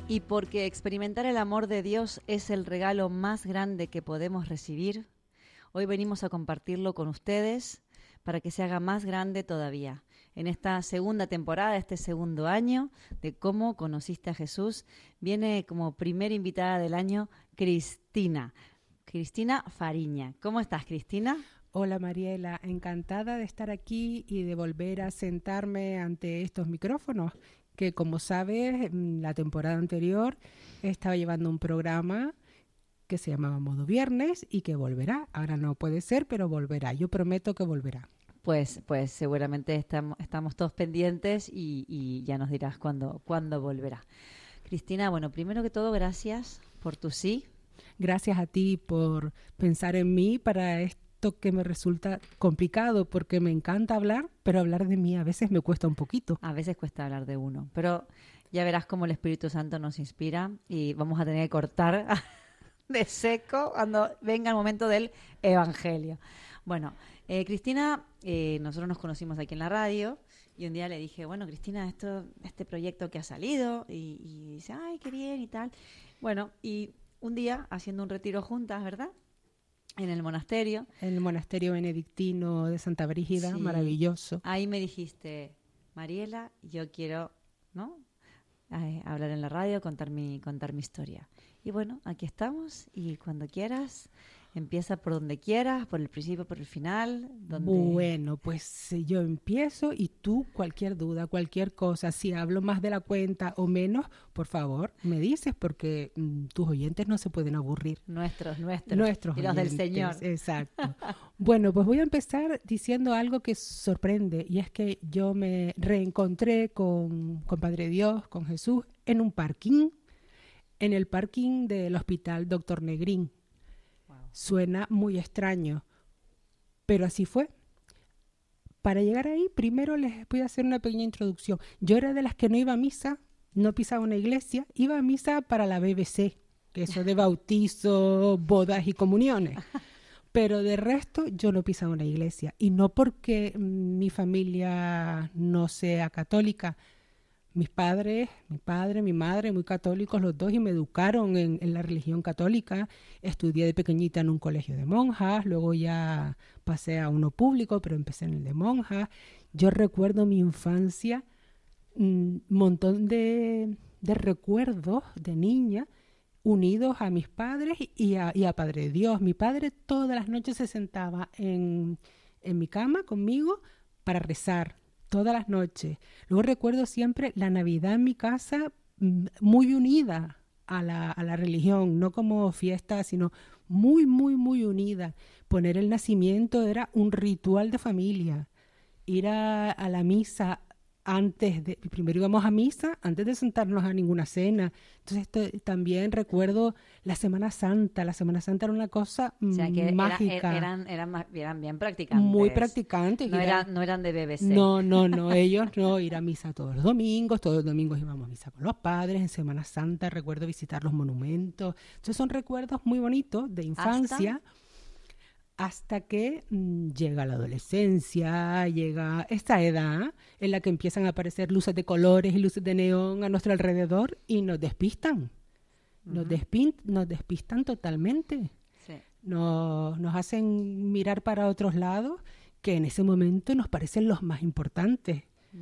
Y porque experimentar el amor de Dios es el regalo más grande que podemos recibir, hoy venimos a compartirlo con ustedes para que se haga más grande todavía. En esta segunda temporada, este segundo año de Cómo conociste a Jesús, viene como primera invitada del año Cristina Fariña. ¿Cómo estás, Cristina? Hola Mariela, encantada de estar aquí y de volver a sentarme ante estos micrófonos, que como sabes, la temporada anterior estaba llevando un programa que se llamaba Modo Viernes y que volverá. Ahora no puede ser, pero volverá. Yo prometo que volverá. Pues seguramente estamos todos pendientes y ya nos dirás cuándo volverá. Cristina, bueno, primero que todo, gracias por tu sí. Gracias a ti por pensar en mí para esto que me resulta complicado, porque me encanta hablar, pero hablar de mí a veces me cuesta un poquito. A veces cuesta hablar de uno, pero ya verás cómo el Espíritu Santo nos inspira y vamos a tener que cortar de seco cuando venga el momento del Evangelio. Bueno, Cristina, nosotros nos conocimos aquí en la radio y un día le dije, bueno, Cristina, este proyecto que ha salido y dice, ay, qué bien y tal. Bueno, y un día haciendo un retiro juntas, ¿verdad? En el monasterio. En el monasterio benedictino de Santa Brígida, sí. Maravilloso. Ahí me dijiste, Mariela, yo quiero, ¿no?, hablar en la radio, contar mi historia. Y bueno, aquí estamos y cuando quieras, empieza por donde quieras, por el principio, por el final. Bueno, pues yo empiezo y tú cualquier duda, cualquier cosa, si hablo más de la cuenta o menos, por favor, me dices, porque tus oyentes no se pueden aburrir. Nuestros y los oyentes, del Señor. Exacto. Bueno, pues voy a empezar diciendo algo que sorprende, y es que yo me reencontré con Padre Dios, con Jesús, en un parking, en el parking del Hospital Dr. Negrín. Wow. Suena muy extraño, pero así fue. Para llegar ahí, primero les voy a hacer una pequeña introducción. Yo era de las que no iba a misa, no pisaba una iglesia, iba a misa para la BBC, que eso de bautizo, bodas y comuniones. Pero de resto yo no pisaba una iglesia. Y no porque mi familia no sea católica. Mis padres, mi padre, mi madre, muy católicos los dos, y me educaron en la religión católica. Estudié de pequeñita en un colegio de monjas, luego ya pasé a uno público, pero empecé en el de monjas. Yo recuerdo mi infancia, un montón de recuerdos de niña unidos a mis padres y a Padre Dios. Mi padre todas las noches se sentaba en mi cama conmigo para rezar. Todas las noches. Luego recuerdo siempre la Navidad en mi casa muy unida a la religión, no como fiesta, sino muy, muy, muy unida. Poner el nacimiento era un ritual de familia. Ir a la misa primero íbamos a misa antes de sentarnos a ninguna cena. Entonces también recuerdo la Semana Santa. La Semana Santa era una cosa mágica. Eran bien practicantes. Muy practicantes. No eran de BBC. No, ellos no, ir a misa todos los domingos íbamos a misa con los padres. En Semana Santa recuerdo visitar los monumentos. Entonces son recuerdos muy bonitos de infancia. Hasta que llega la adolescencia, llega esta edad en la que empiezan a aparecer luces de colores y luces de neón a nuestro alrededor y nos despistan. Uh-huh. Nos despistan totalmente. Sí. Nos hacen mirar para otros lados que en ese momento nos parecen los más importantes.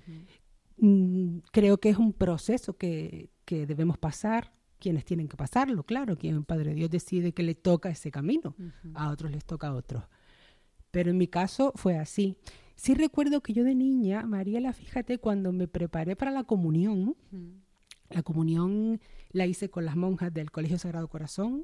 Uh-huh. Creo que es un proceso que debemos pasar. Quienes tienen que pasarlo, claro, quien Padre Dios decide que le toca ese camino, uh-huh. A otros les toca a otros. Pero en mi caso fue así. Sí recuerdo que yo de niña, Mariela, fíjate, cuando me preparé para la comunión, uh-huh. La comunión la hice con las monjas del Colegio Sagrado Corazón,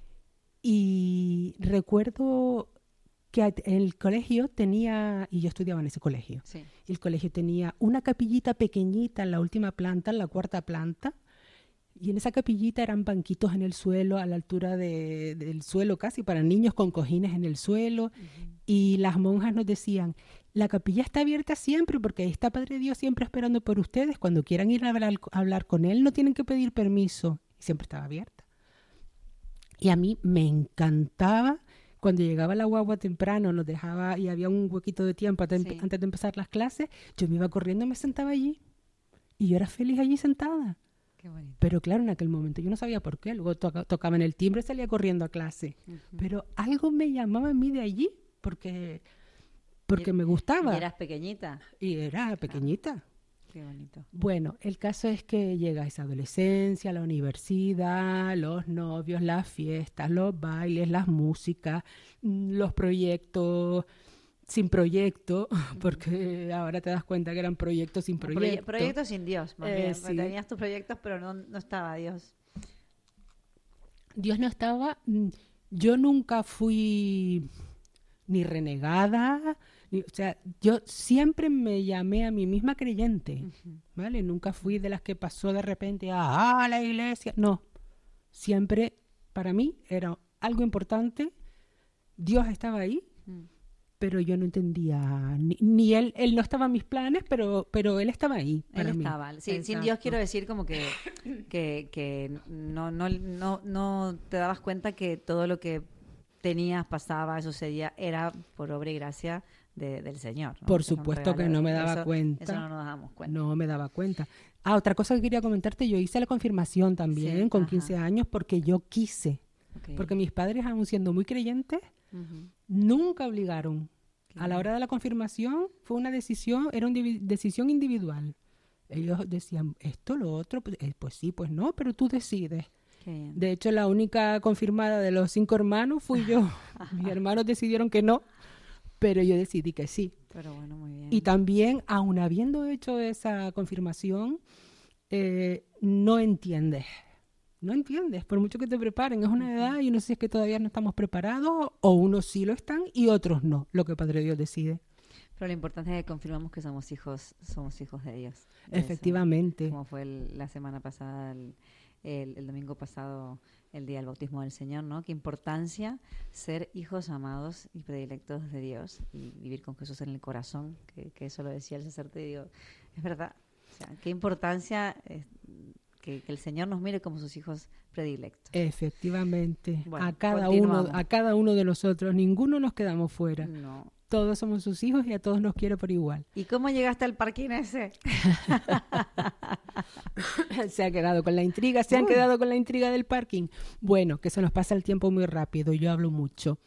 y recuerdo que el colegio tenía, y yo estudiaba en ese colegio, sí. El colegio tenía una capillita pequeñita en la última planta, en la cuarta planta, y en esa capillita eran banquitos en el suelo, a la altura del suelo casi, para niños con cojines en el suelo. Uh-huh. Y las monjas nos decían, la capilla está abierta siempre porque ahí está Padre Dios siempre esperando por ustedes. Cuando quieran ir a hablar con Él no tienen que pedir permiso. Y siempre estaba abierta. Y a mí me encantaba cuando llegaba la guagua temprano, nos dejaba y había un huequito de tiempo antes de empezar las clases, yo me iba corriendo y me sentaba allí. Y yo era feliz allí sentada. Qué bonito. Pero claro, en aquel momento yo no sabía por qué. Luego tocaba en el timbre y salía corriendo a clase. Pero algo me llamaba a mí de allí porque me gustaba. ¿Y eras pequeñita? Y era pequeñita. Qué bonito. Bueno, el caso es que llega esa adolescencia, la universidad, los novios, las fiestas, los bailes, las músicas, los proyectos sin proyecto, porque ahora te das cuenta que eran proyectos sin proyecto. Proyectos sin Dios, más bien. Sí. Tenías tus proyectos, pero no estaba Dios. Dios no estaba. Yo nunca fui ni renegada, o sea, yo siempre me llamé a mí misma creyente, ¿vale? Nunca fui de las que pasó de repente a la iglesia. No, siempre para mí era algo importante. Dios estaba ahí, pero yo no entendía, ni él no estaba en mis planes, pero él estaba ahí para mí. Él estaba. Sí, sin Dios quiero decir como que no te dabas cuenta que todo lo que tenías, pasaba, sucedía, era por obra y gracia del Señor, ¿no? Por supuesto que no me daba cuenta. Eso no nos dábamos cuenta. No me daba cuenta. Otra cosa que quería comentarte, yo hice la confirmación también, sí, con 15 años porque yo quise. Okay. Porque mis padres, aún siendo muy creyentes, nunca obligaron. A la hora de la confirmación fue una decisión, era una decisión individual. Ellos decían, esto, lo otro, pues sí, pues no, pero tú decides. De hecho, la única confirmada de los 5 hermanos fui yo. Mis hermanos decidieron que no, pero yo decidí que sí. Pero bueno, muy bien. Y también, aun habiendo hecho esa confirmación, no entiendes. No entiendes, por mucho que te preparen. Es una edad y no sé si es que todavía no estamos preparados o unos sí lo están y otros no, lo que Padre Dios decide. Pero lo importante es que confirmamos que somos hijos de Dios. Efectivamente. Eso, como fue la semana pasada, el domingo pasado, el día del bautismo del Señor, ¿no? Qué importancia ser hijos amados y predilectos de Dios y vivir con Jesús en el corazón, que eso lo decía el sacerdote, y digo, es verdad. O sea, qué importancia que el Señor nos mire como sus hijos predilectos. Efectivamente. Bueno, a cada uno de nosotros, ninguno nos quedamos fuera. No. Todos somos sus hijos y a todos nos quiere por igual. ¿Y cómo llegaste al parking ese? Se han quedado con la intriga del parking. Bueno, que se nos pasa el tiempo muy rápido, yo hablo mucho.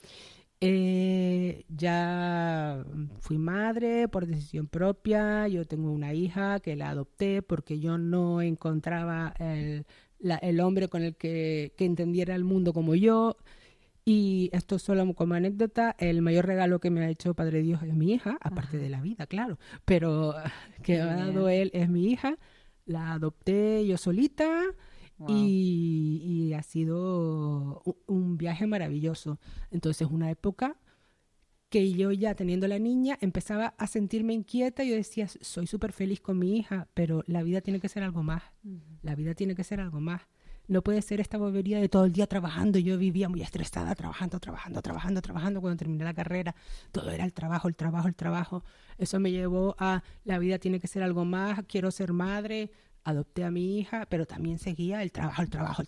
Ya fui madre por decisión propia, yo tengo una hija que la adopté porque yo no encontraba el hombre con el que entendiera el mundo como yo. Y esto solo como anécdota, el mayor regalo que me ha hecho Padre Dios es mi hija, aparte de la vida, claro, pero que me ha dado él es mi hija. La adopté yo solita. Wow. Y ha sido un viaje maravilloso. Entonces, una época que yo ya teniendo la niña empezaba a sentirme inquieta y yo decía, soy súper feliz con mi hija, pero la vida tiene que ser algo más. La vida tiene que ser algo más. No puede ser esta bobería de todo el día trabajando. Yo vivía muy estresada, trabajando. Cuando terminé la carrera, todo era el trabajo. Eso me llevó a, la vida tiene que ser algo más, quiero ser madre. Adopté a mi hija, pero también seguía el trabajo.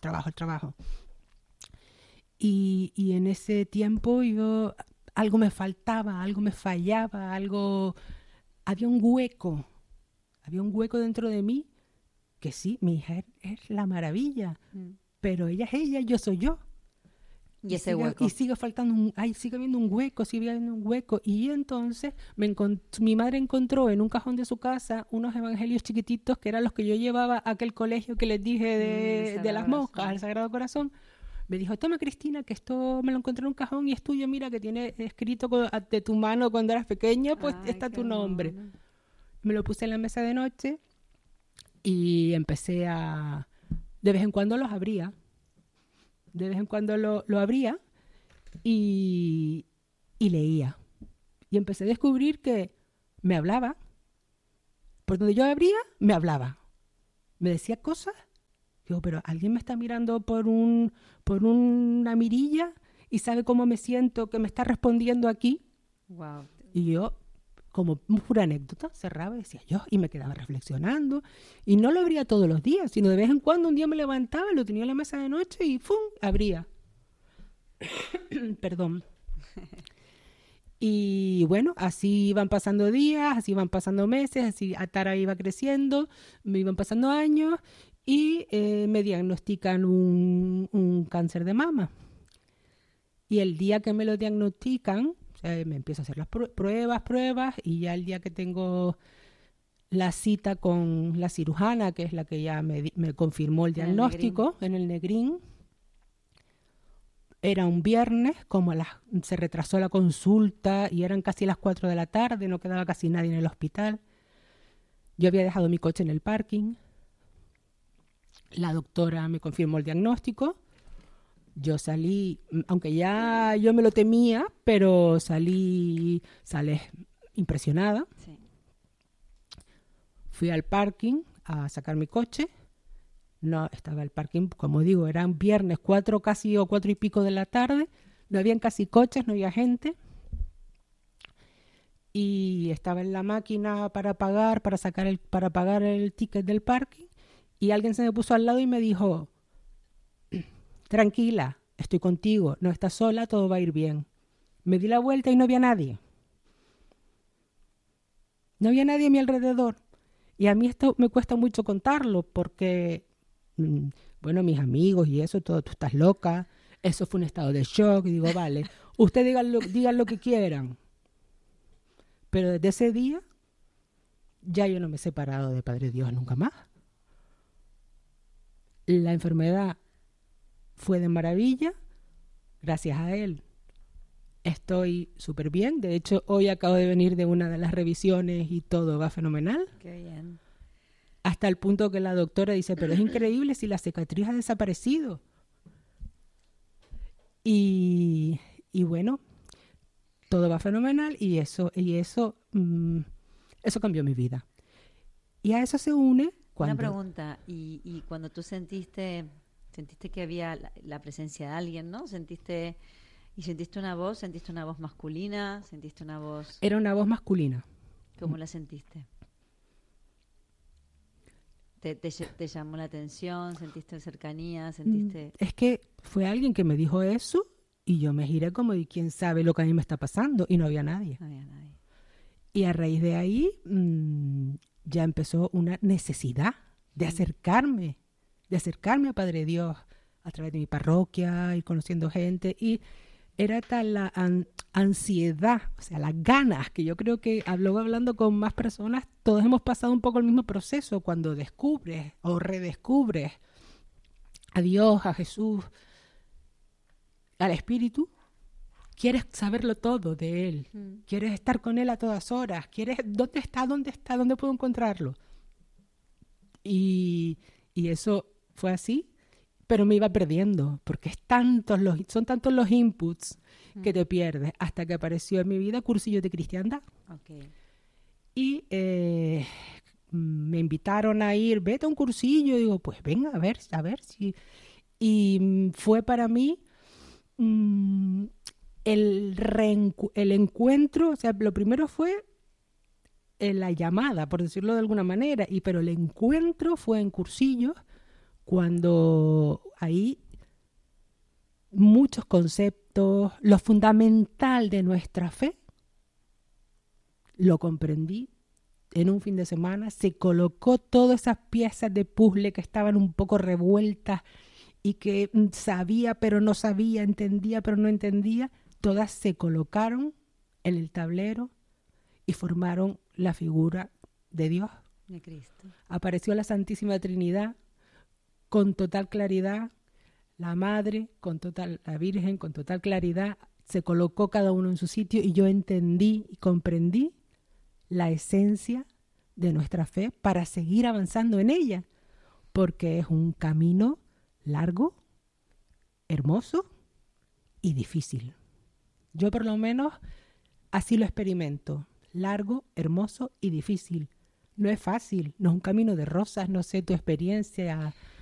Y en ese tiempo algo me faltaba, algo me fallaba, había un hueco dentro de mí, que sí, mi hija es la maravilla, pero ella es ella, yo soy yo. Y ese hueco. Y sigue habiendo un hueco. Y entonces mi madre encontró en un cajón de su casa unos evangelios chiquititos que eran los que yo llevaba a aquel colegio que les dije de las monjas, al Sagrado Corazón. Me dijo, toma Cristina, que esto me lo encontré en un cajón y es tuyo, mira que tiene escrito de tu mano cuando eras pequeña, pues está tu nombre. Bueno. Me lo puse en la mesa de noche y empecé de vez en cuando los abría. De vez en cuando lo abría y leía. Y empecé a descubrir que me hablaba. Por donde yo abría, me hablaba. Me decía cosas. Digo, pero alguien me está mirando por una mirilla y sabe cómo me siento, que me está respondiendo aquí. Wow. Y yo, como pura anécdota, cerraba y decía yo, y me quedaba reflexionando. Y no lo abría todos los días, sino de vez en cuando un día me levantaba, lo tenía en la mesa de noche y ¡fum! Abría. Perdón. Y bueno, así iban pasando días, así iban pasando meses, así Tara iba creciendo, me iban pasando años y me diagnostican un cáncer de mama. Y el día que me lo diagnostican, me empiezo a hacer las pruebas, y ya el día que tengo la cita con la cirujana, que es la que ya me confirmó el diagnóstico en el Negrín, era un viernes, se retrasó la consulta y eran casi las 4 de la tarde, no quedaba casi nadie en el hospital. Yo había dejado mi coche en el parking. La doctora me confirmó el diagnóstico. Yo salí, aunque ya yo me lo temía, pero salí impresionada. Sí. Fui al parking a sacar mi coche. No, estaba el parking, como digo, eran viernes 4 casi o 4 y pico de la tarde. No habían casi coches, no había gente. Y estaba en la máquina para pagar, para pagar el ticket del parking. Y alguien se me puso al lado y me dijo: tranquila, estoy contigo, no estás sola, todo va a ir bien. Me di la vuelta y no había nadie. No había nadie a mi alrededor. Y a mí esto me cuesta mucho contarlo porque, bueno, mis amigos y eso, todo, tú estás loca. Eso fue un estado de shock. Y digo, vale, ustedes digan lo que quieran. Pero desde ese día ya yo no me he separado de Padre Dios nunca más. La enfermedad fue de maravilla, gracias a él. Estoy súper bien. De hecho, hoy acabo de venir de una de las revisiones y todo va fenomenal. Qué bien. Hasta el punto que la doctora dice, pero es increíble si la cicatriz ha desaparecido. Y bueno, todo va fenomenal y eso cambió mi vida. Y a eso se une cuando... Una pregunta, y cuando tú sentiste que había la presencia de alguien, ¿no? ¿Sentiste una voz masculina? ¿Sentiste una voz...? Era una voz masculina. ¿Cómo la sentiste? ¿Te llamó la atención? ¿Sentiste cercanía? ¿Sentiste...? Es que fue alguien que me dijo eso y yo me giré como de quién sabe lo que a mí me está pasando y no había nadie. No había nadie. Y a raíz de ahí ya empezó una necesidad de acercarme a Padre Dios a través de mi parroquia, ir conociendo gente, y era tal la ansiedad, o sea, las ganas, que yo creo que hablando con más personas, todos hemos pasado un poco el mismo proceso cuando descubres o redescubres a Dios, a Jesús, al Espíritu. Quieres saberlo todo de Él, quieres estar con Él a todas horas, quieres, ¿dónde está? ¿Dónde puedo encontrarlo? Y eso fue así, pero me iba perdiendo, porque son tantos los inputs que te pierdes, hasta que apareció en mi vida cursillos de cristiandad. Okay. Y me invitaron a ir, vete a un cursillo, y digo, pues venga, a ver si... Y fue para mí... el encuentro, o sea, lo primero fue la llamada, por decirlo de alguna manera, pero el encuentro fue en cursillos, cuando ahí muchos conceptos, lo fundamental de nuestra fe, lo comprendí en un fin de semana. Se colocó todas esas piezas de puzzle que estaban un poco revueltas y que sabía pero no sabía, entendía pero no entendía, todas se colocaron en el tablero y formaron la figura de Dios. De Cristo. Apareció la Santísima Trinidad con total claridad, la Madre, la Virgen con total claridad, se colocó cada uno en su sitio y yo entendí y comprendí la esencia de nuestra fe para seguir avanzando en ella, porque es un camino largo, hermoso y difícil. Yo por lo menos así lo experimento. Largo, hermoso y difícil. No es fácil, no es un camino de rosas, no sé tu experiencia